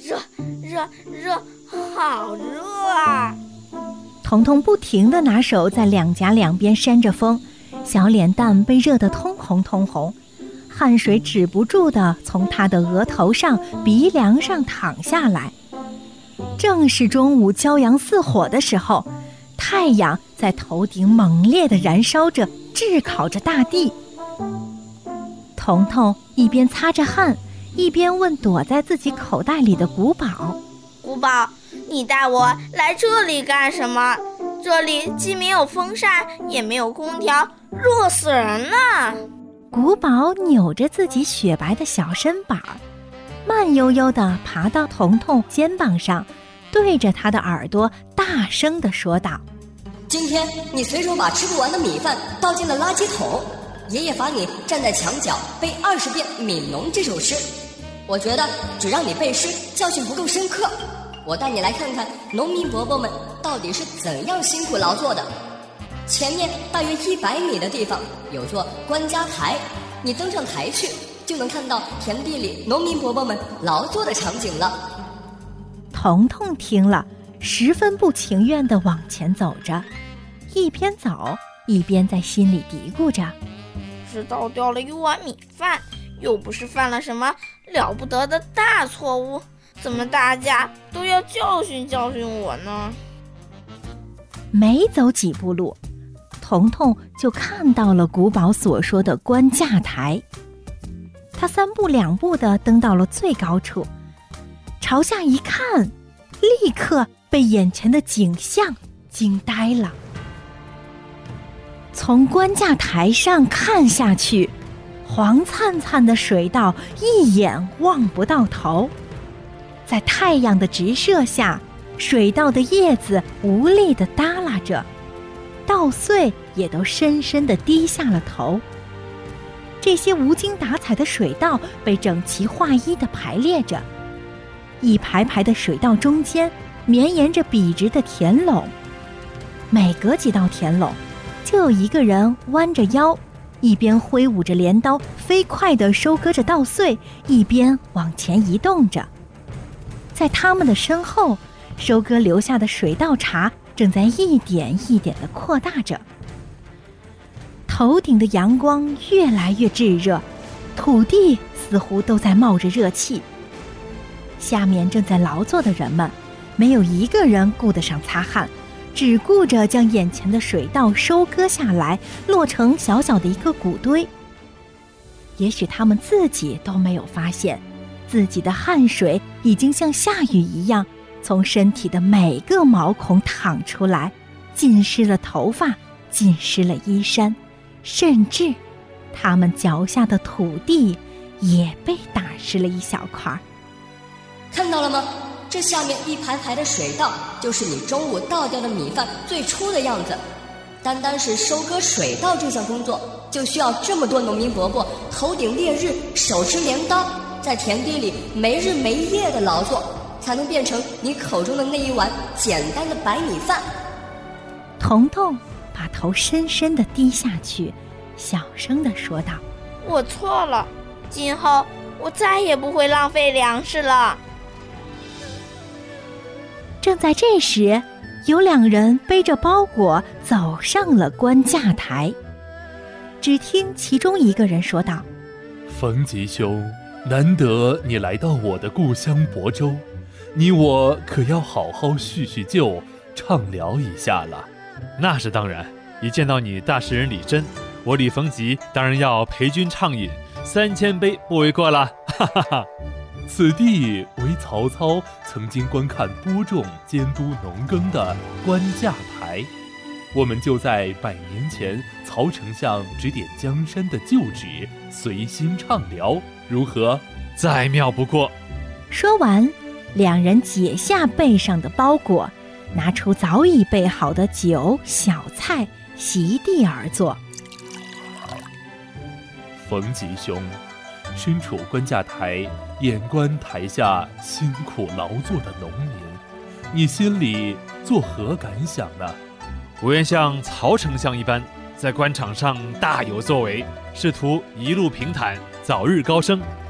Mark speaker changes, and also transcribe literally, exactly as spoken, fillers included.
Speaker 1: 热热热，好热啊！
Speaker 2: 彤彤不停地拿手在两颊两边扇着风，小脸蛋被热得通红通红，汗水止不住地从他的额头上、鼻梁上淌下来。正是中午骄阳似火的时候，太阳在头顶猛烈地燃烧着，炙烤着大地。彤彤一边擦着汗，一边问躲在自己口袋里的古堡：
Speaker 1: 古堡，你带我来这里干什么？这里既没有风扇，也没有空调，热死人了。
Speaker 2: 古堡扭着自己雪白的小身板，慢悠悠地爬到彤彤肩膀上，对着他的耳朵大声地说道：
Speaker 3: 今天你随手把吃不完的米饭倒进了垃圾桶，爷爷罚你站在墙角背二十遍《悯农》这首诗。我觉得只让你背诗，教训不够深刻。我带你来看看农民伯伯们到底是怎样辛苦劳作的。前面大约一百米的地方有座官家台，你登上台去，就能看到田地里农民伯伯们劳作的场景了。
Speaker 2: 彤彤听了，十分不情愿地往前走着，一边走一边在心里嘀咕着：
Speaker 1: 只倒掉了一碗米饭，又不是犯了什么了不得的大错误，怎么大家都要教训教训我呢？
Speaker 2: 没走几步路，彤彤就看到了古堡所说的官架台。他三步两步地登到了最高处，朝下一看，立刻被眼前的景象惊呆了。从官架台上看下去，黄灿灿的水稻一眼望不到头，在太阳的直射下，水稻的叶子无力地耷拉着，稻穗也都深深地低下了头。这些无精打采的水稻被整齐划一地排列着，一排排的水稻中间绵延着笔直的田垄，每隔几道田垄就有一个人弯着腰，一边挥舞着镰刀飞快地收割着稻穗，一边往前移动着。在他们的身后，收割留下的水稻茬正在一点一点地扩大着。头顶的阳光越来越炙热，土地似乎都在冒着热气。下面正在劳作的人们，没有一个人顾得上擦汗，只顾着将眼前的水稻收割下来，落成小小的一个谷堆。也许他们自己都没有发现，自己的汗水已经像下雨一样从身体的每个毛孔淌出来，浸湿了头发，浸湿了衣衫，甚至他们脚下的土地也被打湿了一小块。
Speaker 3: 看到了吗？这下面一排排的水稻，就是你中午倒掉的米饭最初的样子。单单是收割水稻这项工作，就需要这么多农民伯伯头顶烈日，手持镰刀，在田地里没日没夜的劳作，才能变成你口中的那一碗简单的白米饭。
Speaker 2: 彤彤把头深深地低下去，小声地说道：
Speaker 1: 我错了，今后我再也不会浪费粮食了。
Speaker 2: 正在这时，有两人背着包裹走上了官架台。只听其中一个人说道：
Speaker 4: 冯吉兄，难得你来到我的故乡亳州，你我可要好好叙叙旧，畅聊一下了。
Speaker 5: 那是当然，一见到你大诗人李真，我李逢吉当然要陪君畅饮三千杯不为过了，哈哈哈。
Speaker 4: 此地为曹操曾经观看播种监督农耕的官架台，我们就在百年前曹丞相指点江山的旧址随心畅聊，如何？
Speaker 5: 再妙不过。
Speaker 2: 说完，两人解下背上的包裹，拿出早已备好的酒小菜，席地而坐。
Speaker 4: 冯吉兄，身处官架台，眼观台下辛苦劳作的农民，你心里作何感想呢？
Speaker 5: 我愿像曹丞相一般，在官场上大有作为，试图一路平坦，早日高升。